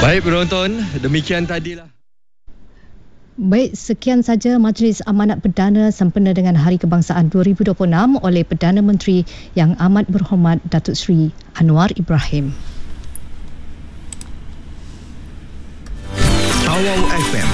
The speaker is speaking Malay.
Baik penonton, demikian tadilah. Baik, sekian saja Majlis Amanat Perdana sempena dengan Hari Kebangsaan 2026 oleh Perdana Menteri Yang Amat Berhormat Datuk Seri Anwar Ibrahim. Tawau FM